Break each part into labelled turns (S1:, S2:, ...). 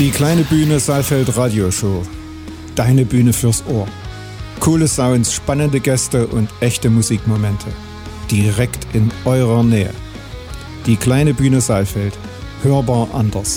S1: Die kleine Bühne Saalfeld Radioshow. Deine Bühne fürs Ohr. Coole Sounds, spannende Gäste und echte Musikmomente. Direkt in eurer Nähe. Die kleine Bühne Saalfeld. Hörbar anders.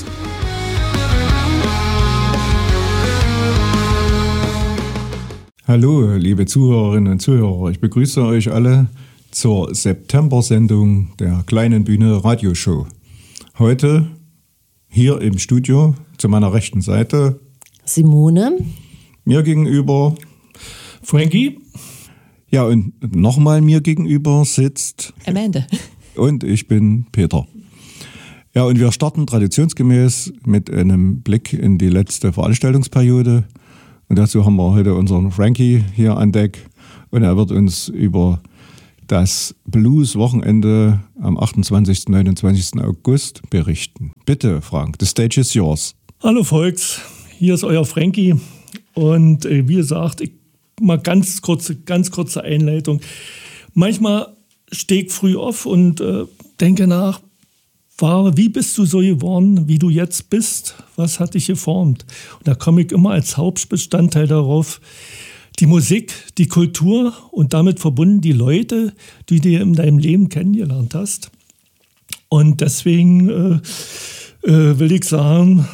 S1: Hallo, liebe Zuhörerinnen und Zuhörer. Ich begrüße euch alle zur September-Sendung der kleinen Bühne Radioshow. Heute hier im Studio zu meiner rechten Seite
S2: Simone.
S1: Mir gegenüber
S3: Frankie.
S1: Ja, und nochmal mir gegenüber sitzt
S2: Amanda.
S1: Und ich bin Peter. Ja, und wir starten traditionsgemäß mit einem Blick in die letzte Veranstaltungsperiode. Und dazu haben wir heute unseren Frankie hier an Deck. Und er wird uns über das Blues-Wochenende am 28. und 29. August berichten. Bitte, Frank, the stage is yours.
S3: Hallo Volks, hier ist euer Frankie. Und wie gesagt, mal ganz kurze Einleitung. Manchmal stehe ich früh auf und denke nach, wie bist du so geworden, wie du jetzt bist? Was hat dich geformt? Und da komme ich immer als Hauptbestandteil darauf, die Musik, die Kultur und damit verbunden die Leute, die du in deinem Leben kennengelernt hast. Und deswegen will ich sagen,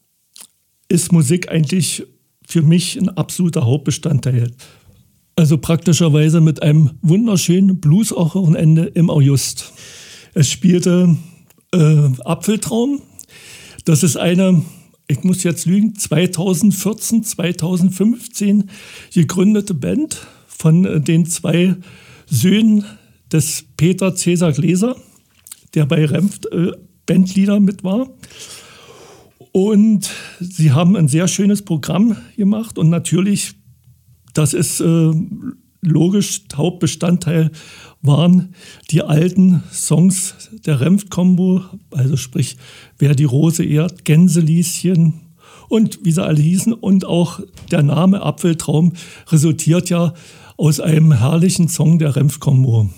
S3: ist Musik eigentlich für mich ein absoluter Hauptbestandteil. Also praktischerweise mit einem wunderschönen Blues-Wochenende im August. Es spielte Apfeltraum. Das ist eine, ich muss jetzt lügen, 2014, 2015 gegründete Band von den zwei Söhnen des Peter Cäsar Gläser, der bei Renft Bandleader mit war. Und sie haben ein sehr schönes Programm gemacht und natürlich, das ist logisch, Hauptbestandteil waren die alten Songs der Renft-Kombo, also sprich Wer die Rose ehrt, Gänselieschen und wie sie alle hießen. Und auch der Name Apfeltraum resultiert ja aus einem herrlichen Song der Renft-Kombo.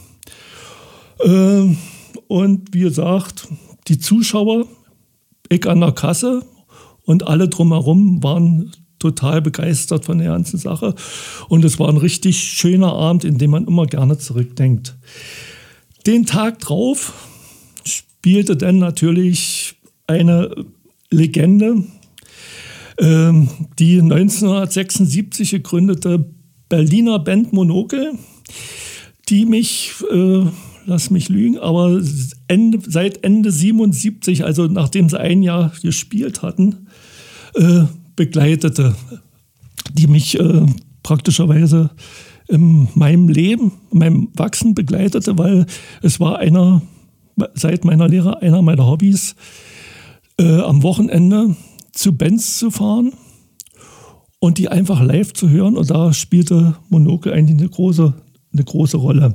S3: Und wie gesagt, die Zuschauer, ich an der Kasse und alle drumherum waren total begeistert von der ganzen Sache. Und es war ein richtig schöner Abend, in den man immer gerne zurückdenkt. Den Tag drauf spielte dann natürlich eine Legende, die 1976 gegründete Berliner Band Monokel, die mich, lass mich lügen, aber seit Ende 77, also nachdem sie ein Jahr gespielt hatten, begleitete, die mich praktischerweise in meinem Leben, meinem Wachsen begleitete, weil es war seit meiner Lehre einer meiner Hobbys, am Wochenende zu Bands zu fahren und die einfach live zu hören. Und da spielte Monokel eigentlich eine große Rolle.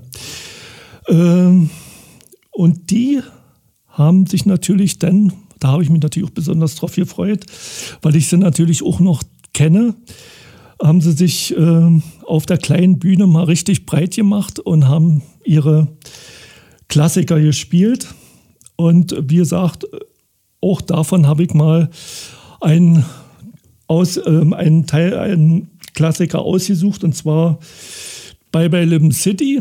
S3: Und die haben sich natürlich dann, da habe ich mich natürlich auch besonders drauf gefreut, weil ich sie natürlich auch noch kenne, haben sie sich auf der kleinen Bühne mal richtig breit gemacht und haben ihre Klassiker gespielt. Und wie gesagt, auch davon habe ich mal einen Klassiker ausgesucht, und zwar Bye Bye Lim City.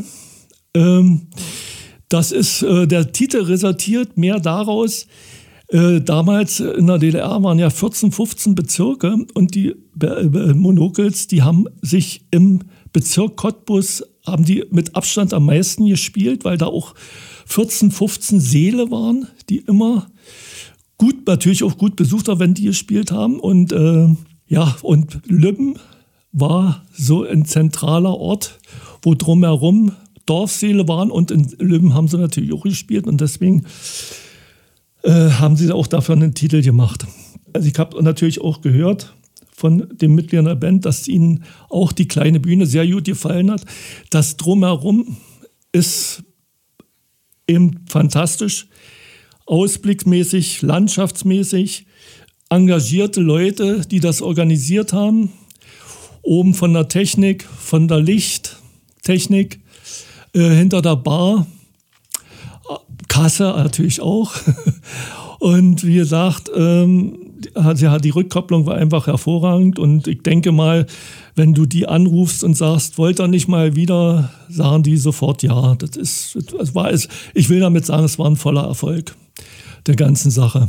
S3: Das ist, der Titel resultiert mehr daraus, damals in der DDR waren ja 14, 15 Bezirke und die Monokels, die haben sich im Bezirk Cottbus, haben die mit Abstand am meisten gespielt, weil da auch 14, 15 Säle waren, die immer gut, natürlich auch gut besucht haben, wenn die gespielt haben. Und und Lübben war so ein zentraler Ort, wo drumherum Dorfsäle waren, und in Lübben haben sie natürlich auch gespielt und deswegen haben sie auch dafür einen Titel gemacht. Also ich habe natürlich auch gehört von den Mitgliedern der Band, dass ihnen auch die kleine Bühne sehr gut gefallen hat. Das Drumherum ist eben fantastisch, ausblicksmäßig, landschaftsmäßig, engagierte Leute, die das organisiert haben, oben von der Technik, von der Lichttechnik, hinter der Bar, Kasse natürlich auch. Und wie gesagt, die Rückkopplung war einfach hervorragend und ich denke mal, wenn du die anrufst und sagst, wollt ihr nicht mal wieder, sagen die sofort ja. Ich will damit sagen, es war ein voller Erfolg der ganzen Sache.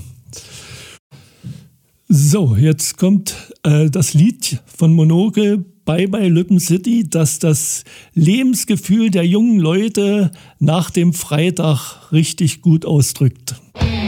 S3: So, jetzt kommt das Lied von Monokel, Bye Bye Lippen City, das das Lebensgefühl der jungen Leute nach dem Freitag richtig gut ausdrückt.